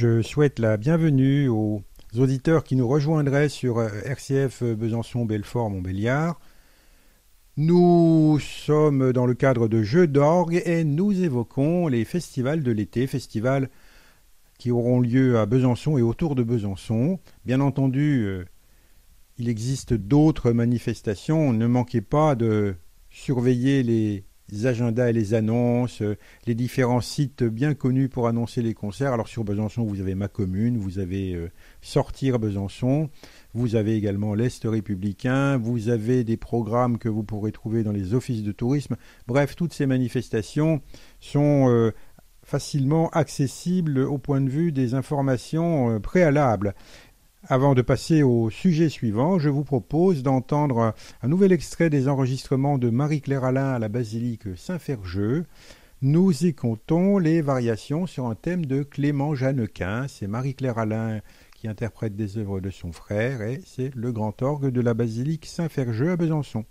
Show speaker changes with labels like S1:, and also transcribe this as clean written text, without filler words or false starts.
S1: Je souhaite la bienvenue aux auditeurs qui nous rejoindraient sur RCF Besançon-Belfort-Montbéliard. Nous sommes dans le cadre de Jeux d'orgue et nous évoquons les festivals de l'été, festivals qui auront lieu à Besançon et autour de Besançon. Bien entendu, il existe d'autres manifestations. Ne manquez pas de surveiller les agendas et les annonces, les différents sites bien connus pour annoncer les concerts. Alors sur Besançon, vous avez Ma Commune, vous avez Sortir Besançon, vous avez également l'Est républicain, vous avez des programmes que vous pourrez trouver dans les offices de tourisme. Bref, toutes ces manifestations sont facilement accessibles au point de vue des informations préalables. Avant de passer au sujet suivant, je vous propose d'entendre un nouvel extrait des enregistrements de Marie-Claire Alain à la basilique Saint-Ferjeux. Nous y comptons les variations sur un thème de Clément Jeannequin. C'est Marie-Claire Alain qui interprète des œuvres de son frère et c'est le grand orgue de la basilique Saint-Ferjeux à Besançon.